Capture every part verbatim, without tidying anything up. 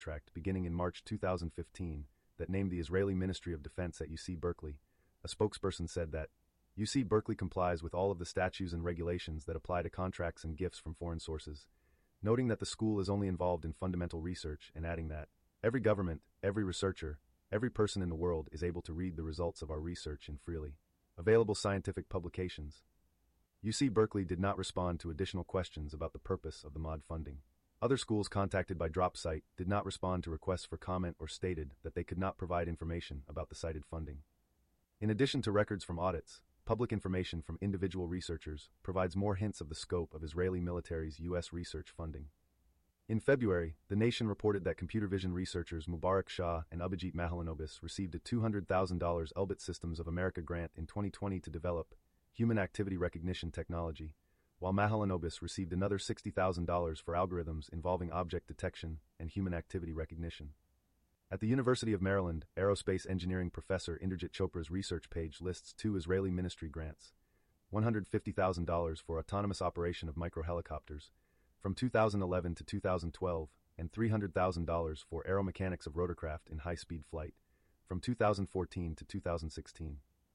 contract beginning in March two thousand fifteen that named the Israeli Ministry of Defense at U C Berkeley. A spokesperson said that U C Berkeley complies with all of the statutes and regulations that apply to contracts and gifts from foreign sources, noting that the school is only involved in fundamental research and adding that every government, every researcher, every person in the world is able to read the results of our research in freely available scientific publications. U C Berkeley did not respond to additional questions about the purpose of the M O D funding. Other schools contacted by DropSite did not respond to requests for comment or stated that they could not provide information about the cited funding. In addition to records from audits, public information from individual researchers provides more hints of the scope of Israeli military's U S research funding. In February, The Nation reported that computer vision researchers Mubarak Shah and Abhijit Mahalanobis received a two hundred thousand dollars Elbit Systems of America grant in twenty twenty to develop human activity recognition technology, while Mahalanobis received another sixty thousand dollars for algorithms involving object detection and human activity recognition. At the University of Maryland, aerospace engineering professor Inderjit Chopra's research page lists two Israeli ministry grants: one hundred fifty thousand dollars for autonomous operation of microhelicopters from two thousand eleven to two thousand twelve, and three hundred thousand dollars for aeromechanics of rotorcraft in high-speed flight from two thousand fourteen to two thousand sixteen.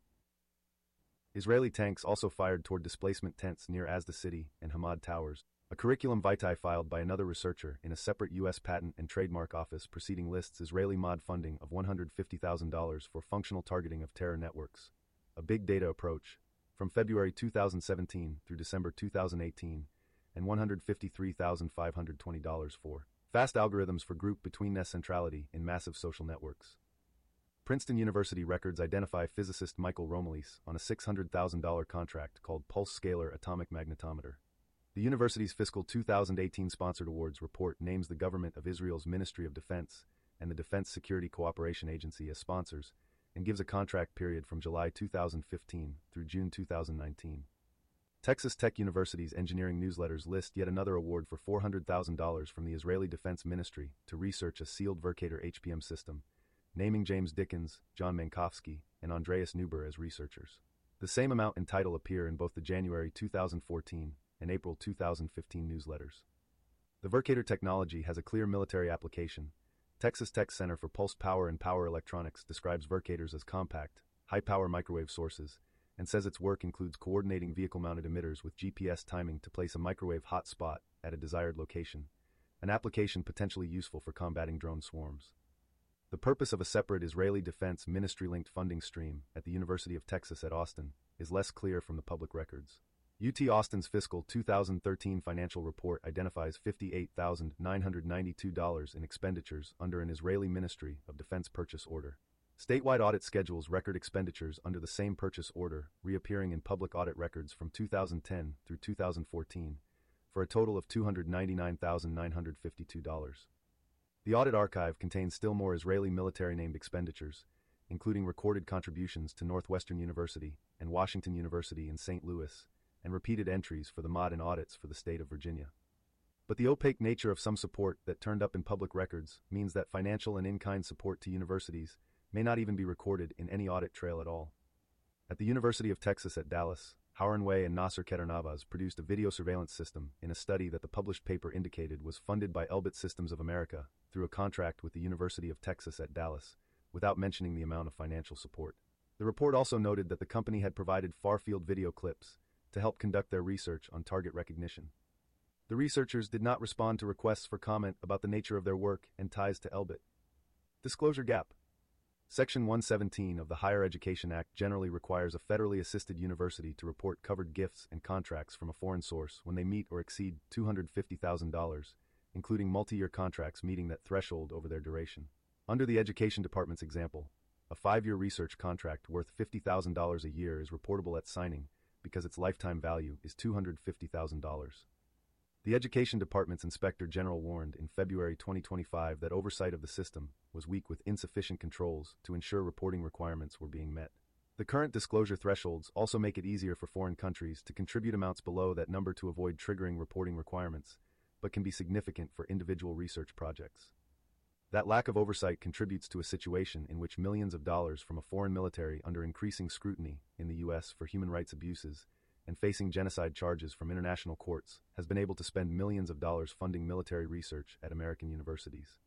Israeli tanks also fired toward displacement tents near Asda City and Hamad Towers. A curriculum vitae filed by another researcher in a separate U S Patent and Trademark Office proceeding lists Israeli M O D funding of one hundred fifty thousand dollars for functional targeting of terror networks, a big data approach, from February two thousand seventeen through December two thousand eighteen, and one hundred fifty-three thousand five hundred twenty dollars for fast algorithms for group betweenness centrality in massive social networks. Princeton University records identify physicist Michael Romelis on a six hundred thousand dollars contract called Pulse Scalar Atomic Magnetometer. The university's fiscal two thousand eighteen sponsored awards report names the government of Israel's Ministry of Defense and the Defense Security Cooperation Agency as sponsors, and gives a contract period from July two thousand fifteen through June two thousand nineteen. Texas Tech University's engineering newsletters list yet another award for four hundred thousand dollars from the Israeli Defense Ministry to research a sealed Vercator H P M system, naming James Dickens, John Mankowski, and Andreas Neuber as researchers. The same amount and title appear in both the January two thousand fourteen and April two thousand fifteen newsletters. The Vercator technology has a clear military application. Texas Tech Center for Pulse Power and Power Electronics describes Vercators as compact, high-power microwave sources, and says its work includes coordinating vehicle-mounted emitters with G P S timing to place a microwave hotspot at a desired location, an application potentially useful for combating drone swarms. The purpose of a separate Israeli Defense Ministry-linked funding stream at the University of Texas at Austin is less clear from the public records. U T Austin's fiscal two thousand thirteen financial report identifies fifty-eight thousand nine hundred ninety-two dollars in expenditures under an Israeli Ministry of Defense purchase order. Statewide audit schedules record expenditures under the same purchase order, reappearing in public audit records from two thousand ten through two thousand fourteen, for a total of two hundred ninety-nine thousand nine hundred fifty-two dollars. The audit archive contains still more Israeli military-named expenditures, including recorded contributions to Northwestern University and Washington University in Saint Louis, and repeated entries for the M O D and audits for the state of Virginia. But the opaque nature of some support that turned up in public records means that financial and in-kind support to universities may not even be recorded in any audit trail at all. At the University of Texas at Dallas, Hauran Way and Nasser Keter-Navas produced a video surveillance system in a study that the published paper indicated was funded by Elbit Systems of America through a contract with the University of Texas at Dallas, without mentioning the amount of financial support. The report also noted that the company had provided far-field video clips to help conduct their research on target recognition. The researchers did not respond to requests for comment about the nature of their work and ties to Elbit. Disclosure gap. Section one seventeen of the Higher Education Act generally requires a federally assisted university to report covered gifts and contracts from a foreign source when they meet or exceed two hundred fifty thousand dollars, including multi-year contracts meeting that threshold over their duration. Under the Education Department's example, a five-year research contract worth fifty thousand dollars a year is reportable at signing because its lifetime value is two hundred fifty thousand dollars. The Education Department's Inspector General warned in February twenty twenty-five that oversight of the system was weak with insufficient controls to ensure reporting requirements were being met. The current disclosure thresholds also make it easier for foreign countries to contribute amounts below that number to avoid triggering reporting requirements, but can be significant for individual research projects. That lack of oversight contributes to a situation in which millions of dollars from a foreign military under increasing scrutiny in the U S for human rights abuses and facing genocide charges from international courts has been able to spend millions of dollars funding military research at American universities.